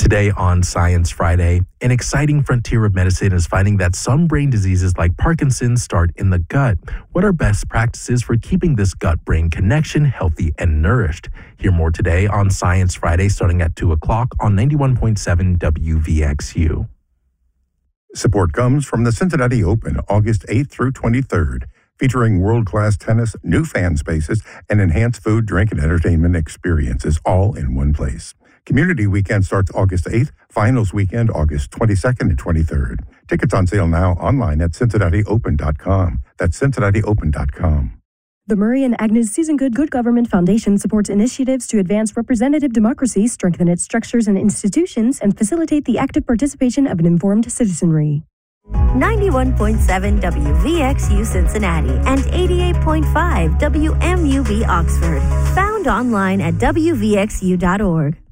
Today on Science Friday, an exciting frontier of medicine is finding that some brain diseases like Parkinson's start in the gut. What are best practices for keeping this gut-brain connection healthy and nourished? Hear more today on Science Friday starting at 2 o'clock on 91.7 WVXU. Support comes from the Cincinnati Open, August 8th through 23rd, featuring world-class tennis, new fan spaces, and enhanced food, drink, and entertainment experiences all in one place. Community Weekend starts August 8th, Finals Weekend August 22nd and 23rd. Tickets on sale now online at CincinnatiOpen.com. That's CincinnatiOpen.com. The Murray and Agnes Susan Good Government Foundation supports initiatives to advance representative democracy, strengthen its structures and institutions, and facilitate the active participation of an informed citizenry. 91.7 WVXU Cincinnati and 88.5 WMUV Oxford. Found online at WVXU.org.